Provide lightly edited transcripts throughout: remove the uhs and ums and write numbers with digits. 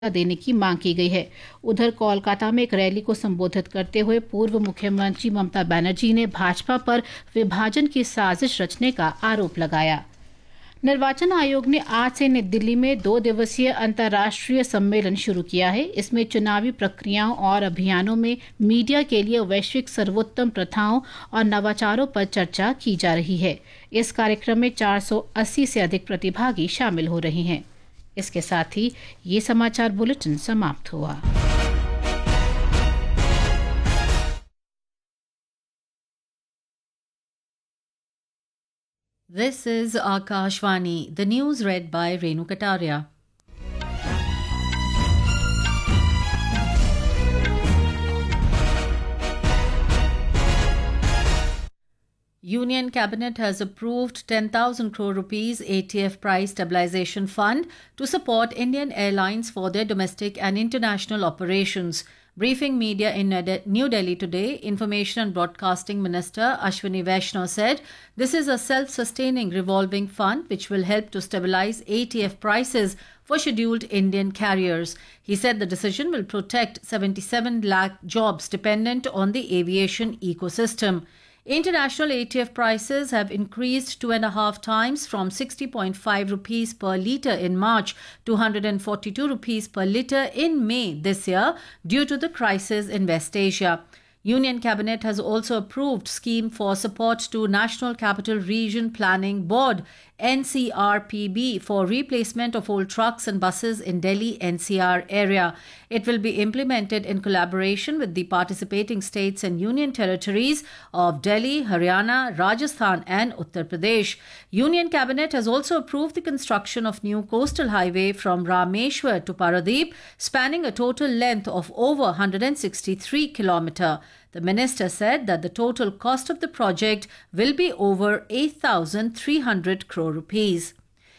देने की मांग की गई है। उधर कोलकाता में एक रैली को संबोधित करते हुए पूर्व मुख्यमंत्री ममता बनर्जी ने भाजपा पर विभाजन की साजिश रचने का आरोप लगाया। निर्वाचन आयोग ने आज से नई दिल्ली में 2 दिवसीय अंतर्राष्ट्रीय सम्मेलन शुरू किया है। इसमें चुनावी प्रक्रियाओं और अभियानों में मीडिया के लिए वैश्विक सर्वोत्तम प्रथाओं और नवाचारों पर चर्चा की जा रही है। इस कार्यक्रम में 480 से अधिक प्रतिभागी शामिल हो रहे हैं। इसके साथ ही ये समाचार बुलेटिन समाप्त हुआ। This is Akashvani, the news read by Renu Kataria. Union Cabinet has approved 10,000 crore rupees ATF price stabilization fund to support Indian Airlines for their domestic and international operations. Briefing media in New Delhi today, Information and Broadcasting Minister Ashwini Vaishnaw said this is a self-sustaining revolving fund which will help to stabilize ATF prices for scheduled Indian carriers. He said the decision will protect 77 lakh jobs dependent on the aviation ecosystem. International ATF prices have increased 2.5 times from 60.5 rupees per litre in March to 142 rupees per litre in May this year due to the crisis in West Asia. Union Cabinet has also approved scheme for support to National Capital Region Planning Board NCRPB for replacement of old trucks and buses in Delhi NCR area. It will be implemented in collaboration with the participating states and union territories of Delhi, Haryana, Rajasthan and Uttar Pradesh. Union Cabinet has also approved the construction of new coastal highway from Rameshwar to Paradeep, spanning a total length of over 163 kilometers. The minister said that the total cost of the project will be over 8,300 crore rupees.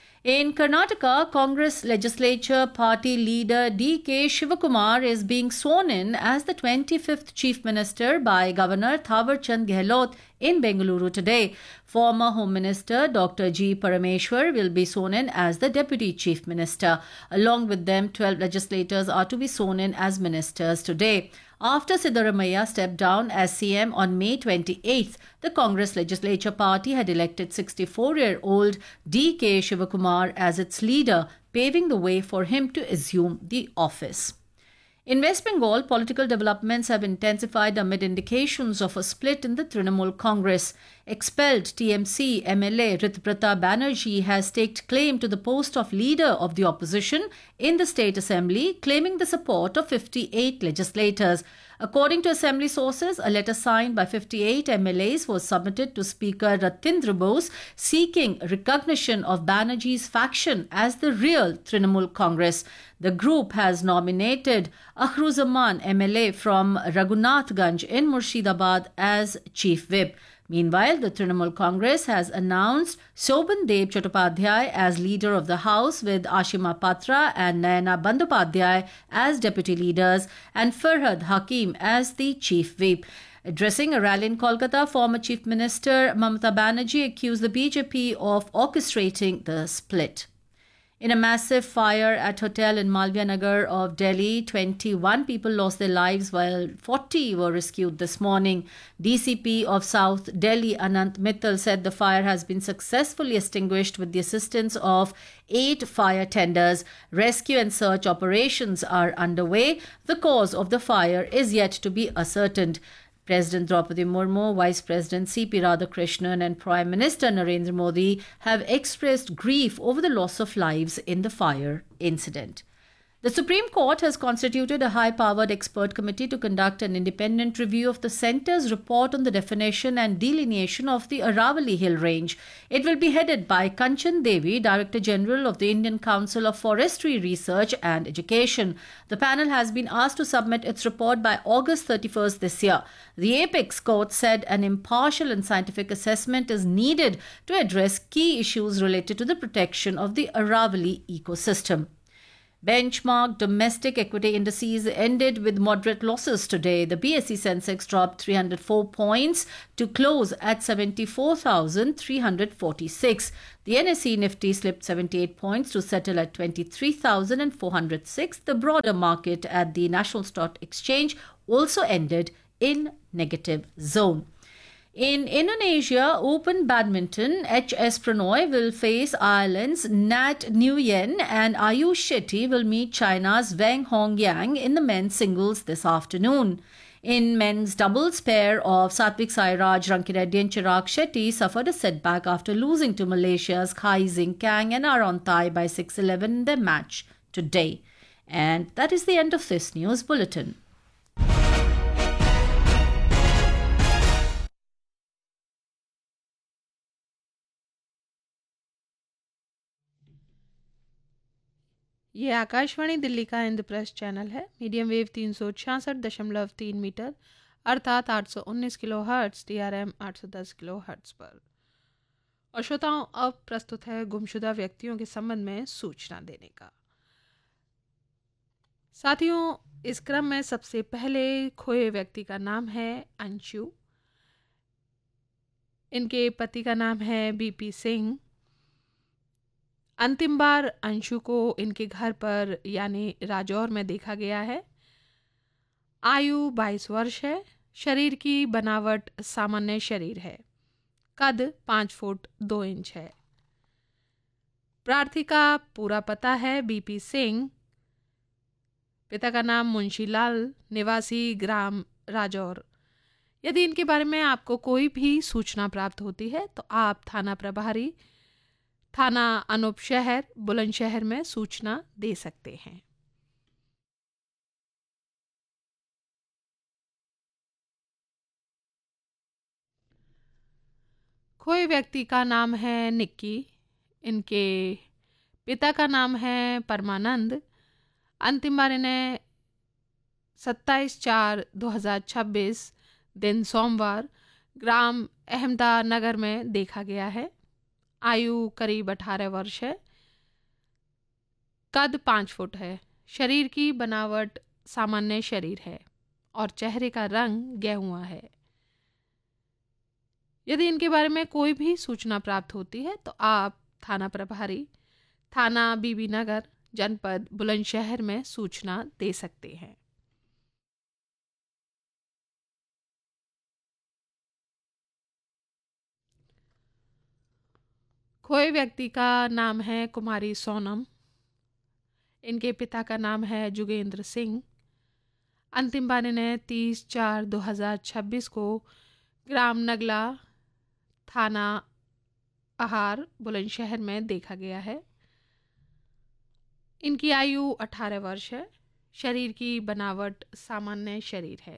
In Karnataka, Congress legislature party leader D.K. Shivakumar is being sworn in as the 25th Chief Minister by Governor Thawar Chand Gehlot in Bengaluru today. Former Home Minister Dr. G. Parameshwar will be sworn in as the Deputy Chief Minister. Along with them, 12 legislators are to be sworn in as ministers today. After Siddaramaiah stepped down as CM on May 28th, the Congress legislature party had elected 64-year-old D.K. Shivakumar as its leader, paving the way for him to assume the office. In West Bengal, political developments have intensified amid indications of a split in the Trinamool Congress. Expelled TMC MLA Ritbrata Banerjee has staked claim to the post of leader of the opposition in the state assembly, claiming the support of 58 legislators. According to assembly sources, a letter signed by 58 MLAs was submitted to Speaker Ratindra Bose seeking recognition of Banerjee's faction as the real Trinamool Congress. The group has nominated Akhruzaman MLA from Raghunathganj in Murshidabad as Chief Whip. Meanwhile, the Trinamool Congress has announced Soban Deb Chattopadhyay as leader of the House with Ashima Patra and Nayana Bandyopadhyay as deputy leaders and Farhad Hakim as the chief whip. Addressing a rally in Kolkata, former Chief Minister Mamata Banerjee accused the BJP of orchestrating the split. In a massive fire at hotel in Malviya Nagar of Delhi, 21 people lost their lives while 40 were rescued this morning. DCP of South Delhi, Anant Mittal, said the fire has been successfully extinguished with the assistance of 8 fire tenders. Rescue and search operations are underway. The cause of the fire is yet to be ascertained. President Draupadi Murmu, Vice President C.P. Radhakrishnan and Prime Minister Narendra Modi have expressed grief over the loss of lives in the fire incident. The Supreme Court has constituted a high-powered expert committee to conduct an independent review of the Centre's report on the definition and delineation of the Aravalli Hill Range. It will be headed by Kanchan Devi, Director General of the Indian Council of Forestry Research and Education. The panel has been asked to submit its report by August 31st this year. The Apex Court said an impartial and scientific assessment is needed to address key issues related to the protection of the Aravalli ecosystem. Benchmark domestic equity indices ended with moderate losses today. The BSE Sensex dropped 304 points to close at 74,346. The NSE Nifty slipped 78 points to settle at 23,406. The broader market at the National Stock Exchange also ended in negative zone. In Indonesia Open Badminton, HS Pranoy will face Ireland's Nat Nguyen and Ayush Shetty will meet China's Wang Hongyang in the men's singles this afternoon. In men's doubles, pair of Satvik Sairaj, Rankireddy and Chirag Shetty suffered a setback after losing to Malaysia's Kai Xing Kang and Aaron Thai by 6-11 in their match today. And that is the end of this news bulletin. ये आकाशवाणी दिल्ली का Indraprastha channel है। Medium wave 366.3 metre अर्थात 819 kilohertz, DRM 810 kilohertz पर। और श्रोताओं, अब प्रस्तुत है गुमशुदा व्यक्तियों के संबंध में सूचना देने का। साथियों, इस क्रम में सबसे पहले खोए व्यक्ति का नाम है अंशु। इनके पति का नाम है BP सिंह। अंतिम बार अंशु को इनके घर पर यानी राजौर में देखा गया है। आयु 22 वर्ष है। शरीर की बनावट सामान्य शरीर है। कद 5 फुट 2 इंच है। प्रार्थी का पूरा पता है BP सिंह। पिता का नाम मुंशीलाल, निवासी ग्राम राजौर। यदि इनके बारे में आपको कोई भी सूचना प्राप्त होती है तो आप थाना प्रभारी, थाना अनूप शहर, बुलंदशहर में सूचना दे सकते हैं। खोए व्यक्ति का नाम है निक्की। इनके पिता का नाम है परमानंद। अंतिम बार इन्हें 27/4/2026 दिन सोमवार ग्राम अहमदानगर में देखा गया है। आयु करीब 18 वर्ष है। कद 5 फुट है। शरीर की बनावट सामान्य शरीर है और चेहरे का रंग गेहुआ है। यदि इनके बारे में कोई भी सूचना प्राप्त होती है तो आप थाना प्रभारी, थाना बीबी नगर, जनपद बुलंदशहर में सूचना दे सकते हैं। खोए व्यक्ति का नाम है कुमारी सोनम। इनके पिता का नाम है जुगेंद्र सिंह। अंतिम बार इन्हें 30/4/2026 को ग्राम नगला, थाना आहार, बुलंदशहर में देखा गया है। इनकी आयु 18 वर्ष है। शरीर की बनावट सामान्य शरीर है।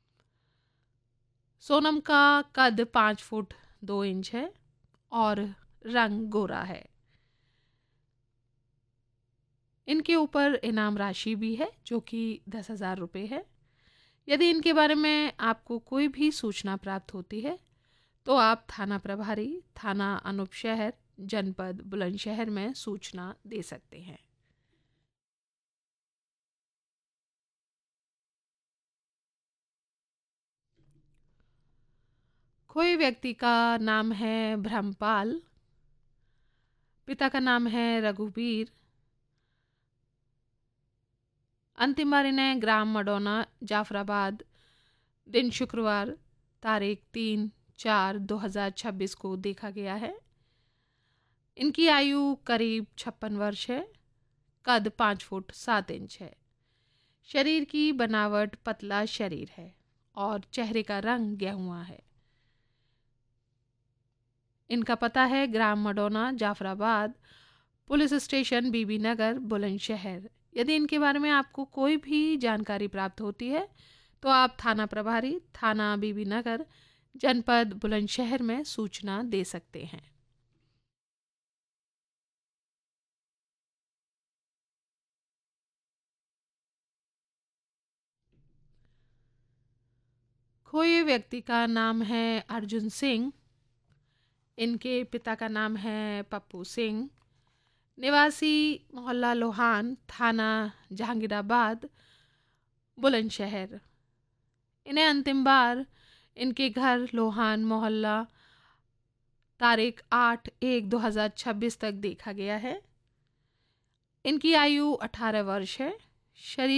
सोनम का कद 5 फुट 2 इंच है और रंग गोरा है। इनके ऊपर इनाम राशि भी है जो कि 10,000 रुपये है। यदि इनके बारे में आपको कोई भी सूचना प्राप्त होती है तो आप थाना प्रभारी, थाना अनूप शहर, जनपद बुलंदशहर में सूचना दे सकते हैं। खोए व्यक्ति का नाम है ब्रह्मपाल। पिता का नाम है रघुवीर। अंतिम बार इन्हें ग्राम मडोना, जाफराबाद, दिन शुक्रवार, तारीख 3/4/2026 को देखा गया है। इनकी आयु करीब 56 वर्ष है। कद 5 फुट 7 इंच है। शरीर की बनावट पतला शरीर है और चेहरे का रंग गेहुआ है। इनका पता है ग्राम मडोना, जाफराबाद, पुलिस स्टेशन बीबी नगर, बुलंदशहर। यदि इनके बारे में आपको कोई भी जानकारी प्राप्त होती है तो आप थाना प्रभारी, थाना बीबी नगर, जनपद बुलंदशहर में सूचना दे सकते हैं। खोए व्यक्ति का नाम है अर्जुन सिंह। इनके पिता का नाम है पप्पू सिंह, निवासी मोहल्ला लोहान, थाना जहांगीराबाद, बुलंदशहर। इन्हें अंतिम बार इनके घर लोहान मोहल्ला तारीख 8/1/2026 तक देखा गया है। इनकी आयु 18 वर्ष है। शरीर